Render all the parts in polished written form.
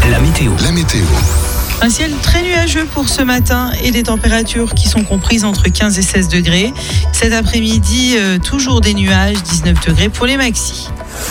La météo. Un ciel très nuageux pour ce matin et des températures qui sont comprises entre 15 et 16 degrés. Cet après-midi, toujours des nuages, 19 degrés pour les maxis.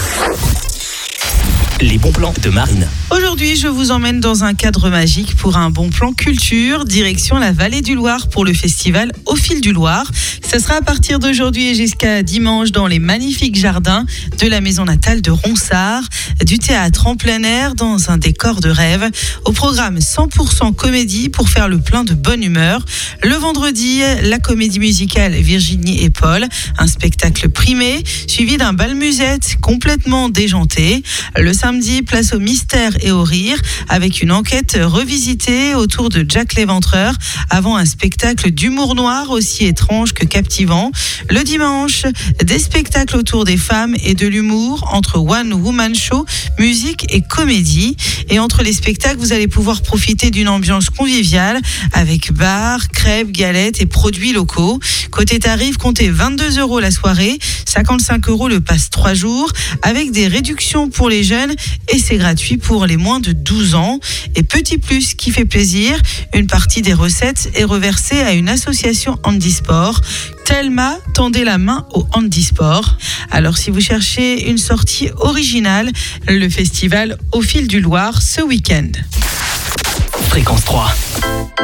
Les bons plans de Marine. Aujourd'hui, je vous emmène dans un cadre magique pour un bon plan culture, direction la vallée du Loir pour le festival Au fil du Loir. Ce sera à partir d'aujourd'hui et jusqu'à dimanche dans les magnifiques jardins de la maison natale de Ronsard, du théâtre en plein air dans un décor de rêve. Au programme 100% comédie pour faire le plein de bonne humeur. Le vendredi, la comédie musicale Virginie et Paul, un spectacle primé, suivi d'un bal musette complètement déjanté. Le samedi, place au mystère et au rire, avec une enquête revisitée autour de Jack l'Éventreur, avant un spectacle d'humour noir aussi étrange que captivant. Le dimanche, des spectacles autour des femmes et de l'humour, entre One Woman Show, musique et comédie. Et entre les spectacles, vous allez pouvoir profiter d'une ambiance conviviale, avec bar, crêpes, galettes et produits locaux. Côté tarif, comptez 22 € la soirée, 55 € le passe 3 jours, avec des réductions pour les jeunes et c'est gratuit pour les moins de 12 ans. Et petit plus qui fait plaisir, une partie des recettes est reversée à une association handisport. Telma, tendez la main au handisport. Alors si vous cherchez une sortie originale, le festival Au fil du Loir ce week-end. Fréquence 3.